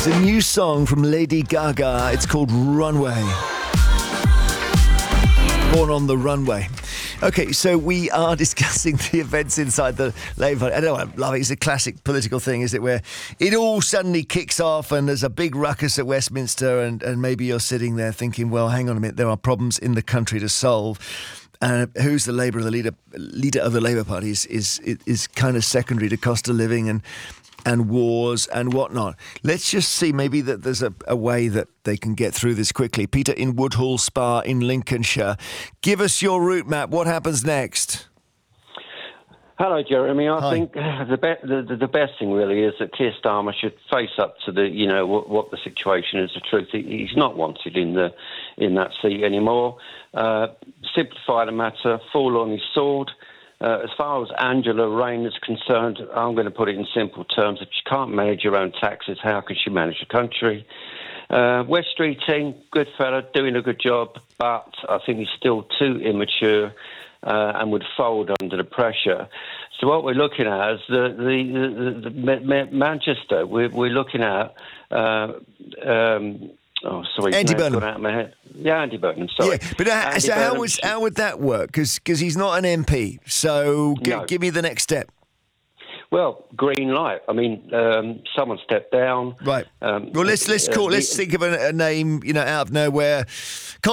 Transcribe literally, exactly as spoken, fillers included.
It's a new song from Lady Gaga. It's called Runway. Born on the Runway. Okay, so we are discussing the events inside the Labour Party. I know, I love it. It's a classic political thing, is it, where it all suddenly kicks off and there's a big ruckus at Westminster and, and maybe you're sitting there thinking, well, hang on a minute, there are problems in the country to solve. Uh, who's the Labour, the leader leader of the Labour Party is, is, is kind of secondary to cost of living and and wars and whatnot. Let's just see maybe that there's a, a way that they can get through this quickly. Peter in Woodhall Spa in Lincolnshire. Give us your route map. What happens next? Hello, Jeremy. I Hi. think the, be- the the best thing really is that Keir Starmer should face up to the, you know, what, what the situation is. The truth, he, he's not wanted in the in that seat anymore. Uh, simplify the matter. Fall on his sword. Uh, as far as Angela Rayner is concerned, I'm going to put it in simple terms. If she can't manage her own taxes, how can she manage the country? Uh, West Street team, good fella, doing a good job, but I think he's still too immature uh, and would fold under the pressure. So what we're looking at is the, the, the, the, the Manchester. We're, we're looking at... Uh, um, Oh, sorry. Andy no, it's Burnham. gone out of my head. Yeah, Andy Burnham, sorry. Yeah, but uh, Andy so how Burnham would, should- how would that work? Because he's not an M P. So g- No. give me the next step. Well, green light. I mean, um, someone stepped down. Right. Um, Well, let's let's uh, call. the- Let's think of a, a name. You know, out of nowhere.